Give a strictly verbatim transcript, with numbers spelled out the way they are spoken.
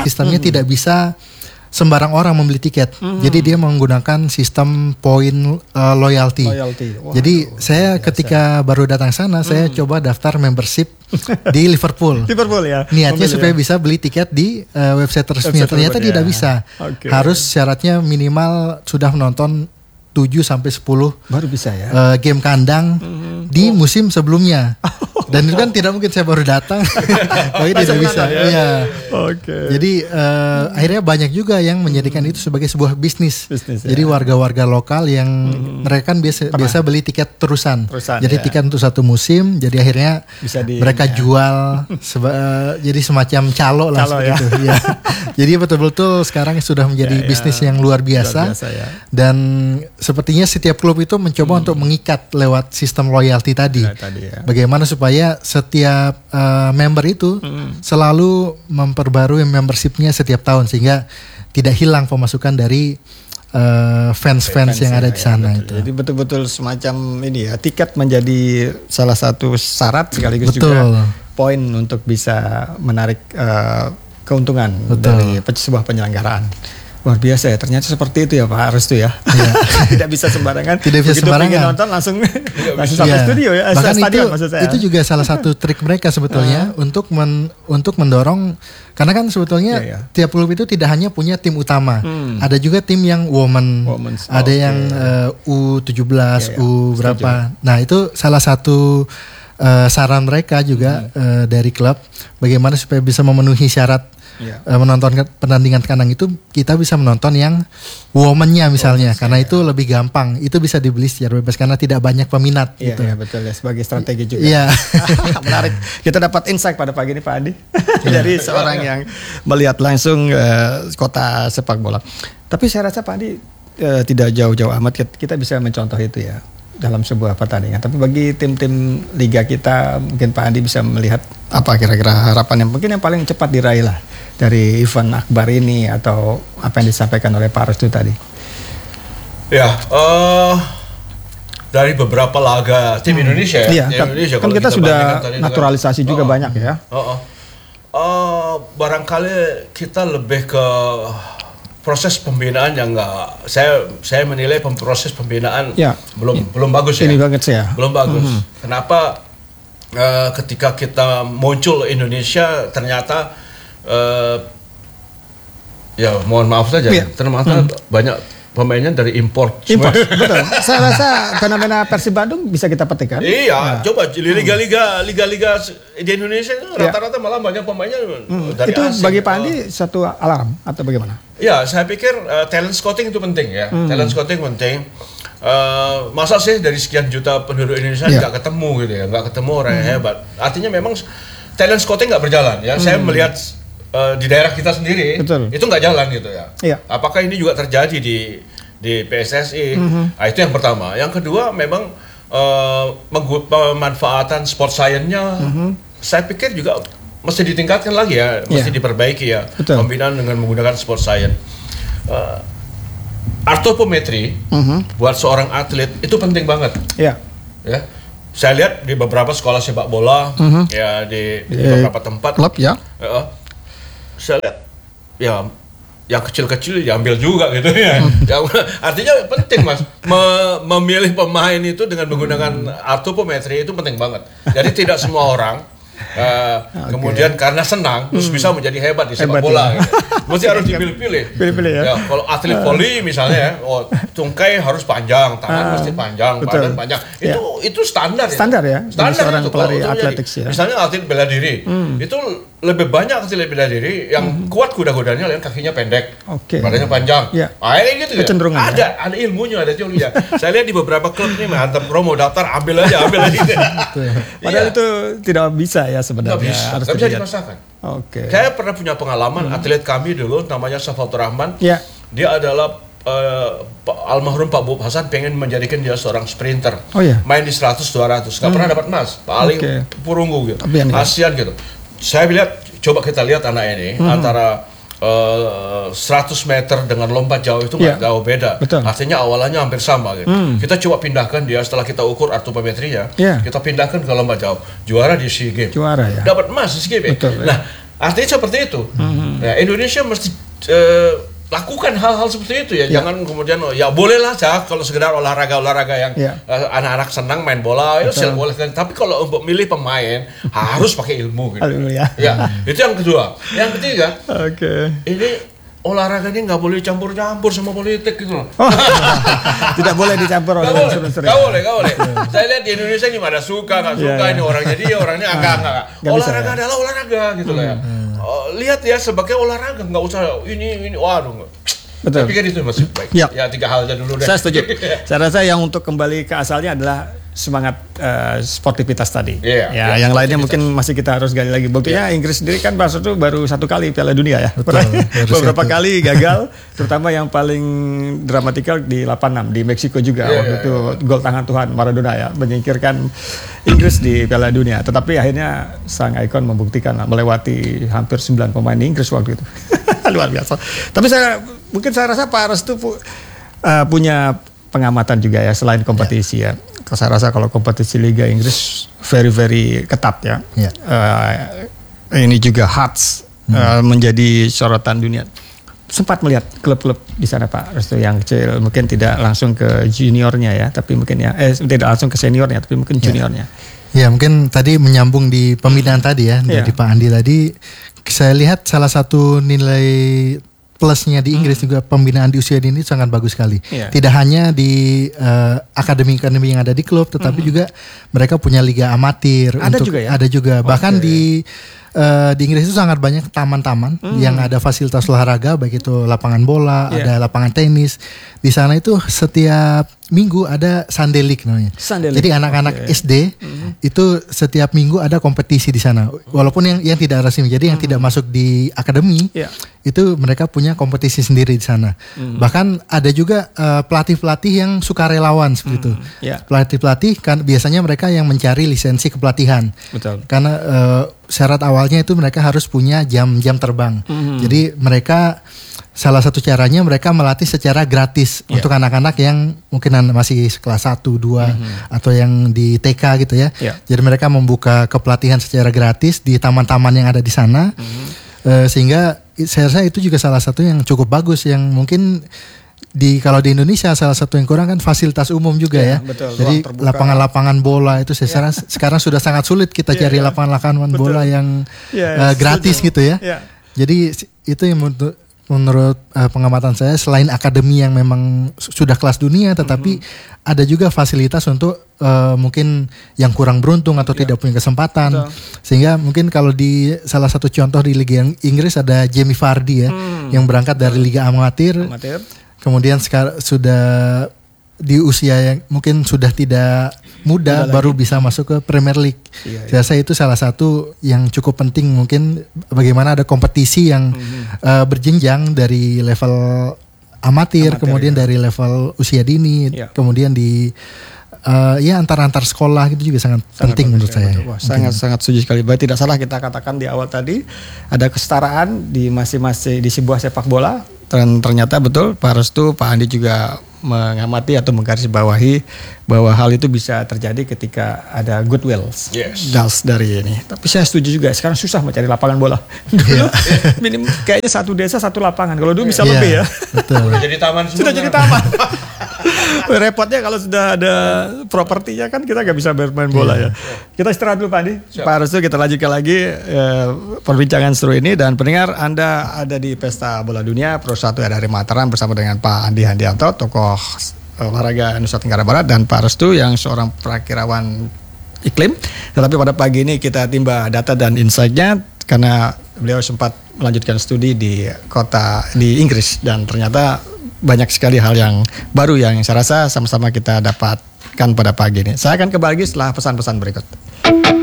Sistemnya Hmm. tidak bisa sembarang orang membeli tiket. Hmm. Jadi dia menggunakan sistem poin uh, loyalty. Loyalty. Wah, Jadi aduh, saya biasa. ketika baru datang sana, hmm. saya coba daftar membership di Liverpool. Liverpool ya. Niatnya Mobil supaya ya. bisa beli tiket di uh, website resmi. Website Ternyata resmi, tidak ya. bisa. Oke. Harus syaratnya minimal sudah menonton tujuh sampai sepuluh Baru bisa ya. uh, game kandang Hmm. di musim sebelumnya. Dan itu kan tidak mungkin saya baru datang, tapi tidak bisa. ya. Iya. Oke. Jadi uh, akhirnya banyak juga yang menjadikan itu sebagai sebuah bisnis. Bisnis, ya. Jadi warga-warga lokal yang mereka kan biasa Pernah. biasa beli tiket terusan. Terusan, Jadi ya. tiket untuk satu musim. Jadi akhirnya Bisa di- mereka ya. jual seba- uh, jadi semacam calo lah Calo, seperti ya. itu. Ya. Jadi betul-betul sekarang sudah menjadi Ya, ya. bisnis yang luar biasa. Luar biasa, ya. Dan sepertinya setiap klub itu mencoba untuk mengikat lewat sistem loyalty tadi. Nah, tadi ya. Bagaimana supaya setiap uh, member itu Hmm. selalu memperbarui membershipnya setiap tahun sehingga tidak hilang pemasukan dari uh, fans-fans yang ya, ada di ya, sana betul. itu. Jadi betul-betul semacam ini ya, tiket menjadi salah satu syarat sekaligus Betul. juga poin untuk bisa menarik uh, keuntungan Betul. dari pe- sebuah penyelenggaraan. Luar biasa ya, ternyata seperti itu ya Pak Restu ya. Tidak bisa sembarangan. Tidak bisa Begitu sembarangan. pengen nonton langsung langsung sampai Iya. studio ya, eh, Bahkan stadion itu, maksud saya. itu juga salah satu trik mereka sebetulnya untuk men, untuk mendorong, karena kan sebetulnya Iya, iya. tiap klub itu tidak hanya punya tim utama, Hmm. ada juga tim yang woman, Women's, ada oke. yang uh, U tujuh belas, Iya, iya. U berapa. Nah itu salah satu uh, saran mereka juga uh, dari klub, bagaimana supaya bisa memenuhi syarat Iya. uh, menonton ke- pertandingan kandang itu, kita bisa menonton yang woman-nya misalnya, Women's, karena iya. itu lebih gampang, itu bisa dibeli secara bebas karena tidak banyak peminat Iya, gitu. iya, betul ya, sebagai strategi juga. Iya. Menarik. Kita dapat insight pada pagi ini Pak Andi dari seorang yang melihat langsung eh, kota sepak bola. Tapi saya rasa Pak Andi eh, tidak jauh-jauh amat kita- kita bisa mencontoh itu ya dalam sebuah pertandingan. Tapi bagi tim-tim liga kita, mungkin Pak Andi bisa melihat apa kira-kira harapan yang mungkin yang paling cepat diraih lah dari event akbar ini atau apa yang disampaikan oleh Pak Restu tadi. Ya, eh dari beberapa laga tim Indonesia ya. Iya, tim kan, Indonesia, kan kalau kita, kita sudah bandingkan tadi dengan- naturalisasi juga Oh, banyak ya. Oh, oh. Eh, barangkali kita lebih ke proses pembinaan yang enggak, saya saya menilai pem- proses pembinaan Ya. belum belum bagus ya. Ini banget sih ya. Belum bagus. Kenapa? Eh, ketika kita muncul Indonesia ternyata eh, ya mohon maaf saja, Iya. ternyata banyak pemainnya dari import. Impor, semua. betul. Saya rasa fenomena Persib Bandung bisa kita petik kan? Iya, Nah, coba di liga-liga liga-liga di Indonesia itu Iya. rata-rata malah banyak pemainnya dari itu asing. bagi Pak Oh. Andi satu alarm atau bagaimana? Ya, saya pikir uh, talent scouting itu penting ya. Hmm. Talent scouting penting. Uh, masa sih dari sekian juta penduduk Indonesia Iya. nggak ketemu gitu ya, nggak ketemu orang yang hebat. Artinya memang talent scouting nggak berjalan ya. Saya melihat uh, di daerah kita sendiri Hmm. Betul. itu nggak jalan gitu ya. Iya. Apakah ini juga terjadi di di P S S I? Hmm. Nah, itu yang pertama. Yang kedua memang uh, menggu- pemanfaatan sport science-nya. Saya pikir juga mesti ditingkatkan lagi ya, mesti Hmm. Iya. diperbaiki ya. Betul. Pembinaan dengan menggunakan sport science. Uh, artopometri Mhm. buat seorang atlet itu penting banget Ya. ya. Saya lihat di beberapa sekolah sepak bola Mhm. ya di, di Eh, beberapa tempat Klub ya. ya, saya lihat ya yang kecil-kecil diambil juga gitu ya. Ya, artinya penting Mas Me- memilih pemain itu dengan menggunakan artopometri itu penting banget. Jadi tidak semua orang uh, kemudian karena senang terus bisa menjadi hebat di sepak Hebat, bola. ya. Gitu. Mesti harus dipilih-pilih. Pilih-pilih ya. Kalau atlet voli misalnya ya, oh tungkai harus panjang, tangan Ah, mesti panjang, betul. badan panjang. Ya. Itu itu standar. Standar ya, bagi Standar seorang itu. pelari Kalau untuk athletics menjadi- ya. Misalnya atlet bela diri, itu lebih banyak atlet bela diri yang kuat kuda-kudanya, yang kakinya pendek, Oke. badannya panjang. Ya. Ah, kayak gitu ya. Kecenderungan ya. Ada, ada ilmunya, ada teorinya. Saya lihat di beberapa klub nih menghantam promo daftar, ambil aja, ambil aja. Padahal Iya. itu tidak bisa ya sebenarnya. Nggak bisa, Harus nggak bisa dilihat. dipaksakan. Oke. Saya pernah punya pengalaman atlet kami dulu namanya Safatur Rahman. Ya. Dia adalah eh, Pak- almarhum Pak Bob Hasan pengen menjadikan dia seorang sprinter. Oh, iya. Main di seratus dua ratus, nggak pernah dapat emas. Paling Oke. purunggu gitu. Tapi yang ini- Asian gitu. Saya lihat, coba kita lihat anak ini antara eh, seratus meter dengan lompat jauh itu nggak Iya. jauh beda. Betul. Artinya awalannya hampir sama gitu. Kita coba pindahkan dia setelah kita ukur artopometrinya. Iya. Kita pindahkan ke lompat jauh. Juara di SEA Games. Juara ya. Dapat emas di SEA Games. Betul, ya. Nah, Artinya seperti itu. Mm-hmm. Ya, Indonesia mesti uh, lakukan hal-hal seperti itu ya. Ya. Jangan kemudian oh, ya bolehlah Cak kalau sekedar olahraga-olahraga yang Ya. uh, anak-anak senang main bola ya sih boleh kan. Tapi kalau untuk milih pemain harus pakai ilmu gitu. Ilmu, ya. Ya, itu yang kedua. Yang ketiga, Oke. Okay. ini olahraga ini nggak boleh campur-campur sama politik gitu loh. Oh, tidak boleh dicampur oleh Gak boleh, unsur-unsur. gak boleh, gak boleh. Saya lihat di Indonesia ini ada suka, nggak suka Yeah. ini orangnya dia orangnya agak nggak. Nggak bisa, Olahraga ya? adalah olahraga gitu loh ya. Oh, lihat ya sebagai olahraga, nggak usah ini ini waduh. Nggak. Betul. Tapi kan itu masih baik. Ya. Ya tiga hal aja dulu deh. Saya setuju. Saya rasa yang untuk kembali ke asalnya adalah semangat uh, sportivitas tadi. Iya, ya, iya, yang lainnya sportivitas. mungkin masih kita harus gali lagi. Buktinya Inggris sendiri kan Pak itu baru satu kali Piala Dunia ya. Betul, baru Beberapa satu. kali gagal, terutama yang paling dramatikal di delapan enam di Meksiko juga. Iya, Waktu iya, itu gol tangan Tuhan Maradona ya menyingkirkan Inggris di Piala Dunia. Tetapi akhirnya sang ikon membuktikan melewati hampir sembilan pemain Inggris waktu itu. Luar biasa. Tapi saya mungkin saya rasa Pak Restu pu, uh, punya pengamatan juga ya selain kompetisi ya. ya. Saya rasa kalau kompetisi Liga Inggris very very ketat ya. Ya. Uh, ini juga Hearts hmm. uh, menjadi sorotan dunia. Sempat melihat klub-klub di sana Pak Restu yang kecil mungkin tidak langsung ke juniornya ya, tapi mungkin ya eh tidak langsung ke seniornya, tapi mungkin juniornya. Ya mungkin tadi menyambung di pembinaan tadi ya Ya. dari Pak Andi tadi. Saya lihat salah satu nilai plusnya di Inggris juga pembinaan di usia dini sangat bagus sekali. Iya. Tidak hanya di uh, akademi-akademi yang ada di klub, tetapi mm-hmm. juga mereka punya liga amatir. Ada untuk, juga ya? Ada juga. Bahkan Oke. di uh, di Inggris itu sangat banyak taman-taman Mm. yang ada fasilitas olahraga, baik itu lapangan bola, Iya. ada lapangan tenis. Di sana itu setiap minggu ada Sunday League namanya. Sunday League. Jadi anak-anak Oke. S D Mm-hmm. itu setiap minggu ada kompetisi di sana. Walaupun yang yang tidak resmi, jadi yang tidak masuk di akademi Iya. itu mereka punya kompetisi sendiri di sana. Mm. Bahkan ada juga uh, pelatih-pelatih yang sukarelawan seperti itu. Iya. Pelatih-pelatih kan biasanya mereka yang mencari lisensi kepelatihan. Betul. Karena uh, syarat awalnya itu mereka harus punya jam-jam terbang. Mhm. Jadi mereka salah satu caranya mereka melatih secara gratis Yeah. untuk anak-anak yang mungkin masih kelas satu, dua Mhm. atau yang di T K gitu ya. Yeah. Jadi mereka membuka kepelatihan secara gratis di taman-taman yang ada di sana. Mhm. Eh, sehingga saya rasa itu juga salah satu yang cukup bagus yang mungkin di kalau di Indonesia salah satu yang kurang kan fasilitas umum juga Ya, ya. betul. Jadi Ruang terbuka. lapangan-lapangan bola itu saya rasa sekarang sudah sangat sulit kita Ya, cari ya. lapangan-lapangan Betul. bola yang Ya, eh, gratis setuju. gitu ya. Ya. Jadi itu yang menurut, menurut uh, pengamatan saya selain akademi yang memang su- sudah kelas dunia, tetapi Mm-hmm. ada juga fasilitas untuk uh, mungkin yang kurang beruntung atau Ya. tidak punya kesempatan. Betul. Sehingga mungkin kalau di salah satu contoh di Liga Inggris ada Jamie Vardy ya, Hmm. yang berangkat dari Liga Amatir, Amatir. kemudian sekarang sudah di usia yang mungkin sudah tidak muda Muda baru bisa masuk ke Premier League. Iya, Saya rasa itu salah satu yang cukup penting mungkin bagaimana ada kompetisi yang Mhm. uh, berjenjang dari level amatir, Amatir, kemudian ya. dari level usia dini, Ya. kemudian di uh, ya antar-antar sekolah gitu juga sangat, Sangat penting bagus, menurut ya, saya. betul. Wah, sangat sangat setuju sekali. Berarti tidak salah kita katakan di awal tadi ada kesetaraan di masing-masing di sebuah sepak bola. Dan ternyata betul Pak Restu, Pak Andi juga mengamati atau menggarisbawahi bahwa hal itu bisa terjadi ketika ada goodwill Yes. das dari ini. Tapi saya setuju juga sekarang susah mencari lapangan bola. Dulu minim kayaknya satu desa satu lapangan. Kalau dulu bisa Iya, lebih ya. betul. Udah jadi taman semua. Sudah jadi taman. Repotnya kalau sudah ada propertinya kan kita nggak bisa bermain bola ya. Kita istirahat dulu Pak Andi. Siap. Pak Restu kita lanjutkan lagi eh, perbincangan seru ini dan pendengar Anda ada di Pesta Bola Dunia Pro satu dari Mataram bersama dengan Pak Andi Handianto, tokoh olahraga Nusa Tenggara Barat, dan Pak Restu yang seorang prakirawan iklim. Tetapi pada pagi ini kita timba data dan insight-nya karena beliau sempat melanjutkan studi di kota di Inggris dan ternyata banyak sekali hal yang baru yang saya rasa sama-sama kita dapatkan pada pagi ini. Saya akan kembali lagi setelah pesan-pesan berikut.